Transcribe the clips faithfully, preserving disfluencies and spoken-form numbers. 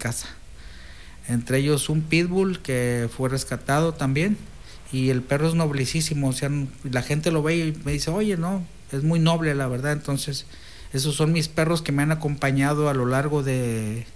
casa. Entre ellos un pitbull que fue rescatado también, y el perro es noblecísimo, o sea, la gente lo ve y me dice, oye, no, es muy noble la verdad. Entonces esos son mis perros que me han acompañado a lo largo de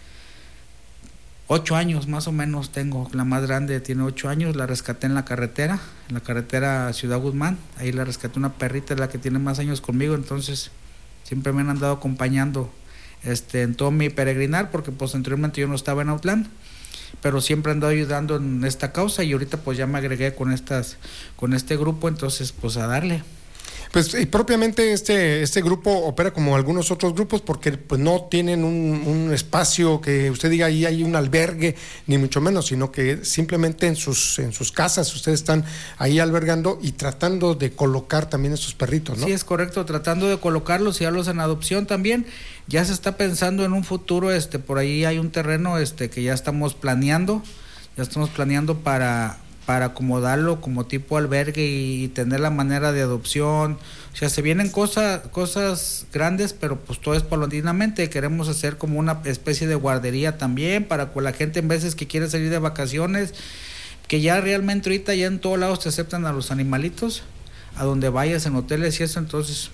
ocho años más o menos. Tengo la más grande, tiene ocho años, la rescaté en la carretera, en la carretera Ciudad Guzmán, ahí la rescaté una perrita, es la que tiene más años conmigo. Entonces siempre me han andado acompañando este en todo mi peregrinar, porque pues anteriormente yo no estaba en Autlán, pero siempre he andado ayudando en esta causa, y ahorita pues ya me agregué con estas con este grupo. Entonces pues a darle. Pues y propiamente este este grupo opera como algunos otros grupos, porque pues no tienen un, un espacio que usted diga ahí hay un albergue, ni mucho menos, sino que simplemente en sus en sus casas ustedes están ahí albergando y tratando de colocar también estos perritos, ¿no? Sí, es correcto, tratando de colocarlos y darlos en adopción también. Ya se está pensando en un futuro, este por ahí hay un terreno este que ya estamos planeando, ya estamos planeando para para acomodarlo como tipo albergue y tener la manera de adopción. O sea, se vienen cosas cosas grandes, pero pues todo es paulatinamente. Queremos hacer como una especie de guardería también para que la gente, en veces que quiere salir de vacaciones, que ya realmente ahorita ya en todos lados te aceptan a los animalitos, a donde vayas, en hoteles y eso. Entonces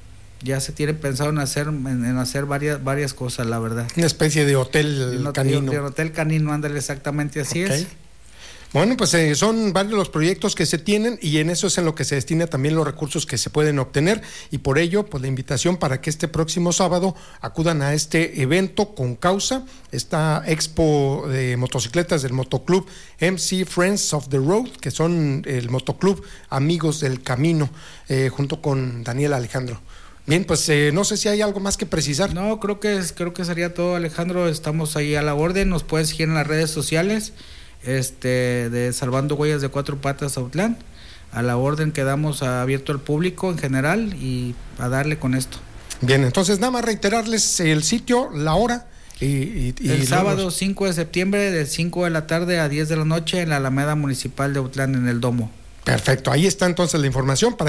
ya se tiene pensado en hacer en, en hacer varias varias cosas, la verdad. Una especie de hotel de, canino. De, de hotel canino, ándale, exactamente así. Okay. Es. Bueno, pues eh, son varios los proyectos que se tienen, y en eso es en lo que se destina también los recursos que se pueden obtener, y por ello pues la invitación para que este próximo sábado acudan a este evento con causa, esta expo de motocicletas del motoclub M C Friends of the Road, que son el motoclub Amigos del Camino, eh, junto con Daniel Alejandro. Bien, pues eh, no sé si hay algo más que precisar. No, creo que es, creo que sería todo, Alejandro. Estamos ahí a la orden, nos puedes seguir en las redes sociales, este de Salvando Huellas de Cuatro Patas Autlán. A la orden, quedamos abierto al público en general y a darle con esto. Bien, entonces nada más reiterarles el sitio, la hora. Y, y, y el sábado los... cinco de septiembre de cinco de la tarde a diez de la noche en la Alameda Municipal de Autlán, en el Domo. Perfecto, ahí está entonces la información para